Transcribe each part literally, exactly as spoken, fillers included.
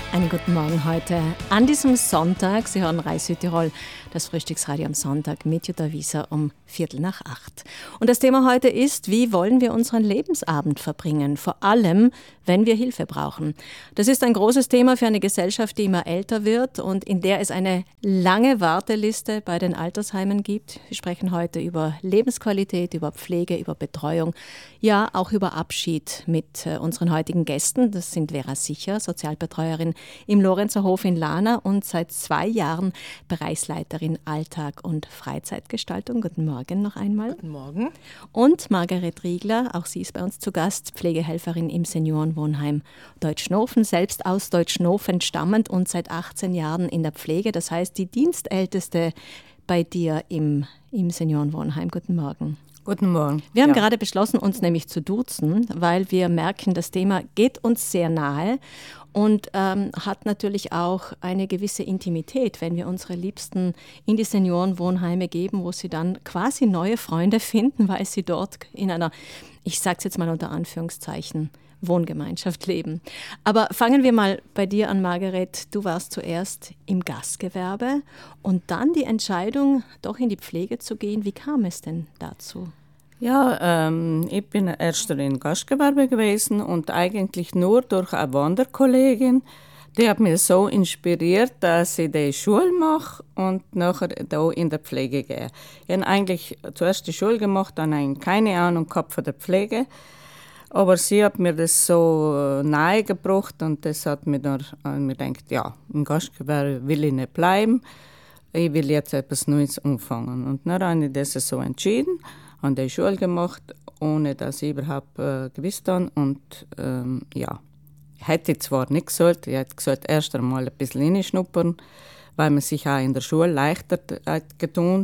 Einen guten Morgen heute an diesem Sonntag. Sie hören Rai Südtirol, das Frühstücksradio am Sonntag mit Jutta Wieser um Viertel nach acht. Und das Thema heute ist, wie wollen wir unseren Lebensabend verbringen? Vor allem, wenn wir Hilfe brauchen. Das ist ein großes Thema für eine Gesellschaft, die immer älter wird und in der es eine lange Warteliste bei den Altersheimen gibt. Wir sprechen heute über Lebensqualität, über Pflege, über Betreuung, ja auch über Abschied mit unseren heutigen Gästen. Das sind Vera Sicher, Sozialbetreuerin im Lorenzerhof in Lana und seit zwei Jahren Bereichsleiterin Alltag und Freizeitgestaltung. Guten Morgen noch einmal. Guten Morgen. Und Margaret Riegler, auch sie ist bei uns zu Gast, Pflegehelferin im Seniorenwohnheim Deutschnofen, selbst aus Deutschnofen stammend und seit achtzehn Jahren in der Pflege. Das heißt, die Dienstälteste bei dir im, im Seniorenwohnheim. Guten Morgen. Guten Morgen. Wir haben ja. gerade beschlossen, uns nämlich zu duzen, weil wir merken, das Thema geht uns sehr nahe und ähm, hat natürlich auch eine gewisse Intimität, wenn wir unsere Liebsten in die Seniorenwohnheime geben, wo sie dann quasi neue Freunde finden, weil sie dort in einer, ich sage es jetzt mal unter Anführungszeichen, Wohngemeinschaft leben. Aber fangen wir mal bei dir an, Margaret. Du warst zuerst im Gastgewerbe und dann die Entscheidung, doch in die Pflege zu gehen. Wie kam es denn dazu? Ja, ähm, ich bin erst im Gastgewerbe gewesen und eigentlich nur durch eine Wanderkollegin. Die hat mich so inspiriert, dass ich die Schule mache und nachher da in der Pflege gehe. Ich habe eigentlich zuerst die Schule gemacht, dann eigentlich keine Ahnung gehabt von der Pflege. Aber sie hat mir das so nahe gebracht und das hat mir dann mir gedacht, ja, im Gastgewerbe will ich nicht bleiben. Ich will jetzt etwas Neues anfangen. Und dann habe ich das so entschieden, habe die Schule gemacht, ohne dass ich überhaupt äh, gewusst habe. Und ähm, ja, hätte ich zwar nicht gesagt, ich hätte gesagt, erst einmal ein bisschen reinschnuppern, weil man sich auch in der Schule leichter hat getan.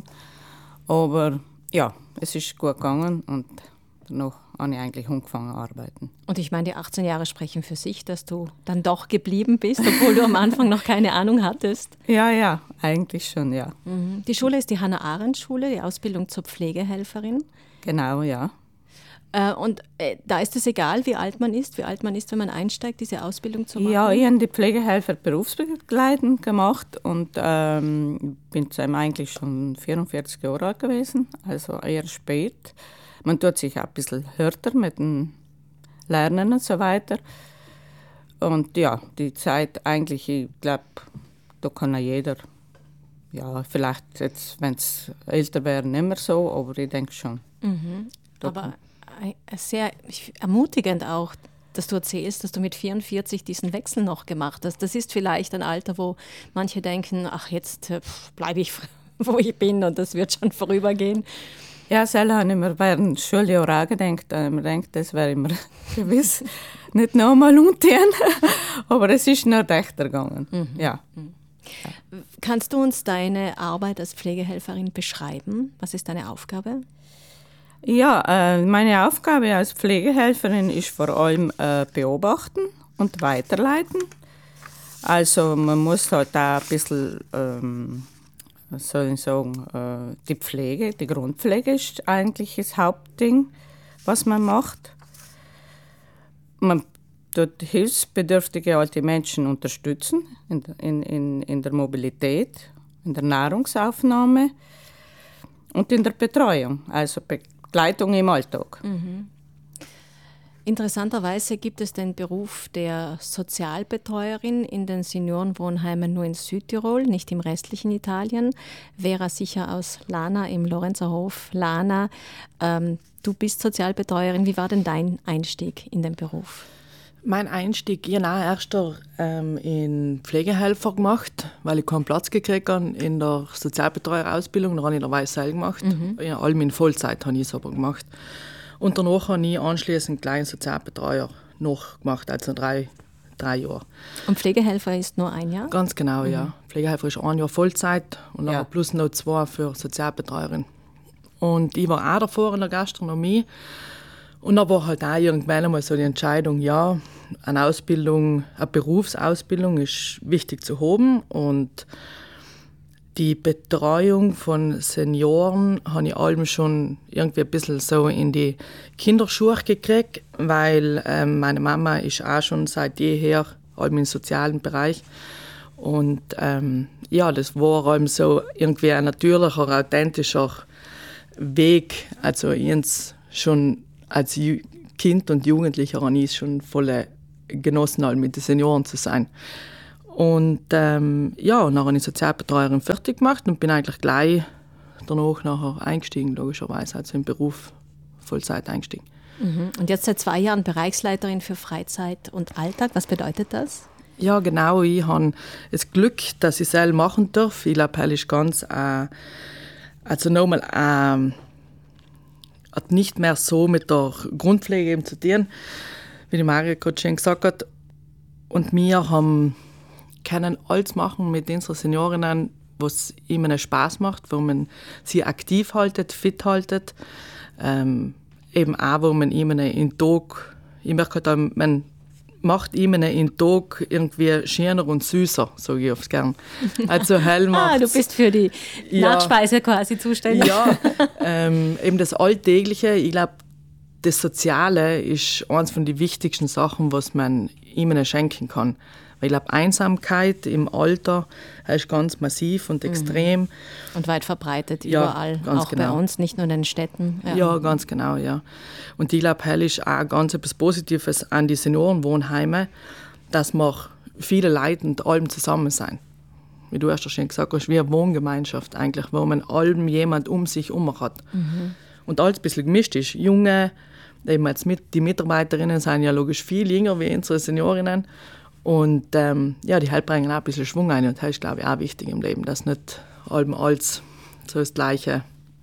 Aber ja, es ist gut gegangen und danach habe ich eigentlich angefangen zu arbeiten. Und ich meine, die achtzehn Jahre sprechen für sich, dass du dann doch geblieben bist, obwohl du am Anfang noch keine Ahnung hattest. Ja, ja, eigentlich schon, ja. Mhm. Die Schule ist die Hannah-Arendt-Schule, die Ausbildung zur Pflegehelferin. Genau, ja. Äh, und äh, da ist es egal, wie alt man ist, wie alt man ist, wenn man einsteigt, diese Ausbildung zu machen? Ja, ich habe die Pflegehelfer berufsbegleitend gemacht und ähm, bin eigentlich schon vierundvierzig Jahre alt gewesen, also eher spät. Man tut sich auch ein bisschen härter mit dem Lernen und so weiter. Und ja, die Zeit eigentlich, ich glaube, da kann ja jeder, ja, vielleicht jetzt, wenn es älter wäre, nicht mehr so, aber ich denke schon. Mhm. Aber sehr ermutigend auch, dass du erzählst, dass du mit vierundvierzig diesen Wechsel noch gemacht hast. Das ist vielleicht ein Alter, wo manche denken, ach, jetzt bleibe ich, wo ich bin und das wird schon vorübergehen. Ja, selber habe ich mir während des Schuljahres auch gedacht, ich mir gedacht, das wäre immer gewiss nicht nochmal umziehen, aber es ist noch rechter gegangen. Mhm. Ja. Mhm. Kannst du uns deine Arbeit als Pflegehelferin beschreiben? Was ist deine Aufgabe? Ja, äh, meine Aufgabe als Pflegehelferin ist vor allem äh, beobachten und weiterleiten. Also man muss halt auch ein bisschen... Ähm, Was soll ich sagen, die Pflege, die Grundpflege ist eigentlich das Hauptding, was man macht. Man tut hilfsbedürftige alte Menschen unterstützen in, in, in, in der Mobilität, in der Nahrungsaufnahme und in der Betreuung, also Begleitung im Alltag. Mhm. Interessanterweise gibt es den Beruf der Sozialbetreuerin in den Seniorenwohnheimen nur in Südtirol, nicht im restlichen Italien. Vera Sicher aus Lana im Lorenzerhof. Lana, ähm, du bist Sozialbetreuerin. Wie war denn dein Einstieg in den Beruf? Mein Einstieg, ich habe auch erst ähm, in Pflegehelfer gemacht, weil ich keinen Platz gekriegt habe in der Sozialbetreuerausbildung. Dann habe ich in der Weißseil gemacht. Mhm. Ja, allem in Vollzeit habe ich es aber gemacht. Und danach habe ich anschliessend gleich einen Sozialbetreuer noch gemacht, also drei, drei Jahre. Und Pflegehelfer ist nur ein Jahr? Ganz genau, mhm. ja. Pflegehelfer ist ein Jahr Vollzeit und dann ja. plus noch zwei für Sozialbetreuerin. Und ich war auch davor in der Gastronomie. Und dann war halt auch irgendwann einmal so die Entscheidung, ja, eine Ausbildung, eine Berufsausbildung ist wichtig zu haben. Und die Betreuung von Senioren habe ich allem schon irgendwie ein bisschen so in die Kinderschuhe gekriegt, weil ähm, meine Mama ist auch schon seit jeher allem im sozialen Bereich. Und ähm, ja, das war allem so irgendwie ein natürlicher, authentischer Weg. Also ich schon als Ju- Kind und Jugendlicher habe ich schon voll genossen, allem mit den Senioren zu sein. Und ähm, ja, dann habe ich Sozialbetreuerin fertig gemacht und bin eigentlich gleich danach nachher eingestiegen, logischerweise, also im Beruf Vollzeit eingestiegen. Mhm. Und jetzt seit zwei Jahren Bereichsleiterin für Freizeit und Alltag. Was bedeutet das? Ja, genau. Ich habe das Glück, dass ich es selber machen darf. Ich glaube, das ist ganz, äh, also nochmal, äh, hat nicht mehr so mit der Grundpflege eben zu tun, wie die Maria gerade schon gesagt hat. Und wir haben, können alles machen mit unseren Seniorinnen, was ihnen Spaß macht, wo man sie aktiv haltet, fit haltet. Ähm, eben auch, wo man ihnen in Tag, ich merke halt, man macht ihnen in Tag irgendwie schöner und süßer, sage ich oft gern. Also hell ah, du bist für die ja, Nachspeise quasi zuständig. Ja, ähm, eben das Alltägliche, ich glaube, das Soziale ist eines von den wichtigsten Sachen, was man ihnen schenken kann. Weil ich glaube, Einsamkeit im Alter ist ganz massiv und extrem. Mhm. Und weit verbreitet, ja, überall, auch genau. bei uns, nicht nur in den Städten. Ja, ja ganz genau, ja. Und ich glaube, hell ist auch ganz etwas Positives an die Seniorenwohnheime, dass wir viele Leute und allem zusammen sein. Wie du erst schon gesagt hast, wie eine Wohngemeinschaft eigentlich, wo man allem jemand um sich herum hat. Mhm. Und alles ein bisschen gemischt ist. Junge, eben jetzt mit, die Mitarbeiterinnen sind ja logisch viel jünger wie unsere Seniorinnen. Und ähm, ja, die halt bringen auch ein bisschen Schwung ein. Und das ist, glaube ich, auch wichtig im Leben, dass nicht allem alles so das Gleiche,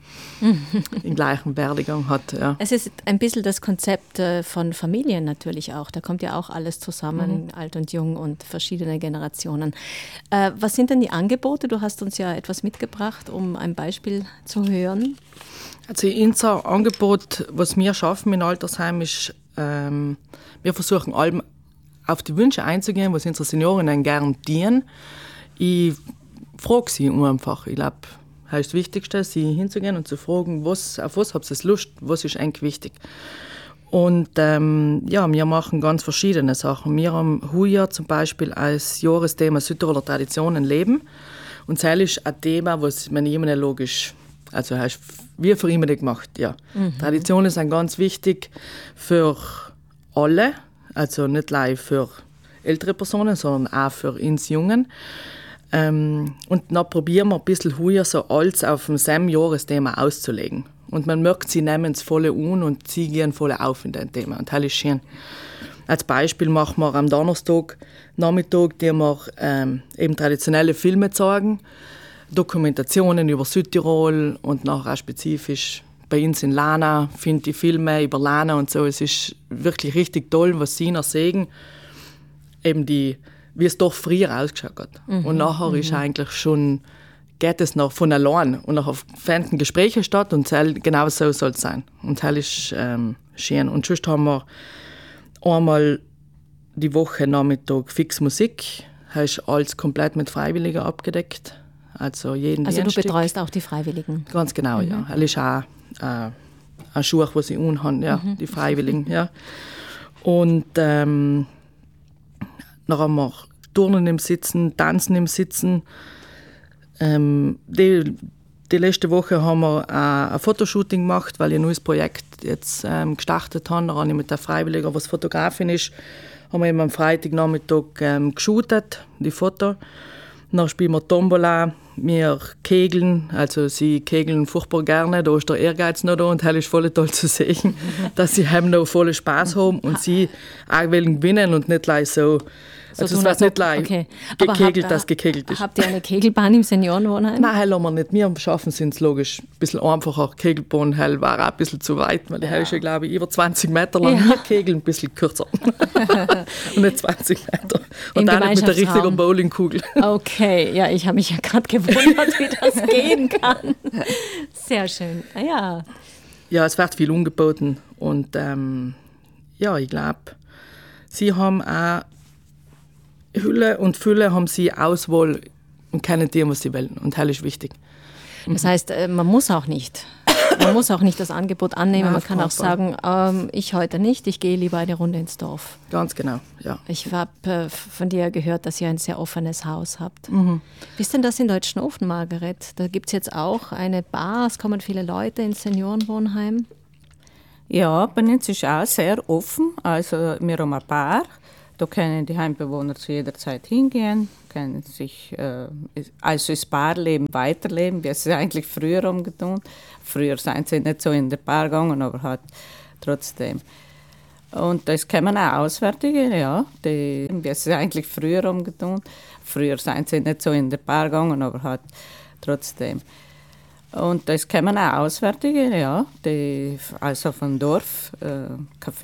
den gleichen Werdegang hat. Ja. Es ist ein bisschen das Konzept von Familien natürlich auch. Da kommt ja auch alles zusammen, mhm. alt und jung und verschiedene Generationen. Äh, was sind denn die Angebote? Du hast uns ja etwas mitgebracht, um ein Beispiel zu hören. Also unser Angebot, was wir schaffen in Altersheim, ist, ähm, wir versuchen allem auf die Wünsche einzugehen, was unsere Seniorinnen gerne dienen. Ich frage sie einfach. Ich glaube, das ist das Wichtigste, sie hinzugehen und zu fragen, was, auf was habt ihr Lust, was ist eigentlich wichtig. Und ähm, ja, wir machen ganz verschiedene Sachen. Wir haben heuer zum Beispiel als Jahresthema Südtiroler Traditionen leben. Und das ist ein Thema, was man immer logisch, also heißt, wie für immer gemacht. Ja. Mhm. Traditionen sind ganz wichtig für alle. Also nicht nur für ältere Personen, sondern auch für uns Jungen. Ähm, und dann probieren wir ein bisschen heuer so alles auf dem selben Jahresthema auszulegen. Und man merkt, sie nehmen es voll an und sie gehen voll auf in dem Thema. Und das ist schön. Als Beispiel machen wir am Donnerstag Nachmittag, die wir ähm, eben traditionelle Filme zeigen, Dokumentationen über Südtirol und nachher auch spezifisch bei uns in Lana, finde ich Filme über Lana und so. Es ist wirklich richtig toll, was sie noch sehen, eben die, wie es doch früher ausgeschaut hat. Mhm. Und nachher mhm. ist eigentlich schon, geht es noch von allein. Und nachher finden Gespräche statt und genau so soll es sein. Und das ist ähm, schön. Und sonst haben wir einmal die Woche Nachmittag fix Musik. Das ist alles komplett mit Freiwilligen abgedeckt. Also jeden Also Dienstag. Du betreust auch die Freiwilligen? Ganz genau, mhm. ja. Das ist auch äh, ein Schuh, was sie anhaben, ja, mhm. die Freiwilligen. ja. Und ähm, dann haben wir Turnen im Sitzen, Tanzen im Sitzen. Ähm, die, die letzte Woche haben wir äh, ein Fotoshooting gemacht, weil ich ein neues Projekt jetzt ähm, gestartet habe. Da habe ich mit der Freiwilligen, was Fotografin ist, haben wir eben am Freitagnachmittag ähm, geshootet, die Fotos. Dann spielen wir Tombola, wir kegeln, also sie kegeln furchtbar gerne, da ist der Ehrgeiz noch da und das ist voll toll zu sehen, dass sie haben noch voll Spaß haben und sie auch wollen gewinnen und nicht gleich so, so also es wird nicht gleich okay. gekegelt, habt, dass gekegelt ist. Habt ihr eine Kegelbahn im Seniorenwohnheim? Nein, hell haben wir nicht. Wir schaffen es uns logisch ein bisschen einfacher. Kegelbahn hell war auch ein bisschen zu weit, weil die ja. hell ist ja, glaube ich, über zwanzig Meter lang. Ja. Wir kegeln ein bisschen kürzer. Und nicht zwanzig Meter. Und auch nicht mit der richtigen Bowlingkugel. Okay, ja, ich habe mich ja gerade gewundert, wie das gehen kann. Sehr schön, ja. Ja, es wird viel angeboten. Und ähm, ja, ich glaube, sie haben auch Hülle und Fülle, haben sie Auswahl und können tun, was sie wollen. Und das ist wichtig. Das heißt, man muss auch nicht Man muss auch nicht das Angebot annehmen. Nein, Man kann auch sagen, ähm, ich heute nicht, ich gehe lieber eine Runde ins Dorf. Ganz genau, ja. Ich habe äh, von dir gehört, dass ihr ein sehr offenes Haus habt. Mhm. Wie ist denn das in Deutschenofen, Margaret? Da gibt es jetzt auch eine Bar, es kommen viele Leute ins Seniorenwohnheim. Ja, bei uns ist auch sehr offen. Also wir haben ein Bar. Da können die Heimbewohner zu jeder Zeit hingehen, können sich äh, also das Barleben weiterleben, wie es eigentlich früher umgetan. Früher sind sie nicht so in der Bar gegangen, aber halt trotzdem. Und es kommen auch Auswärtige, ja, die, wie es eigentlich früher umgetan. Früher sind sie nicht so in der Bar gegangen, aber halt trotzdem. Und es kommen auch Auswärtige, ja, die also vom Dorf, äh, Kaffee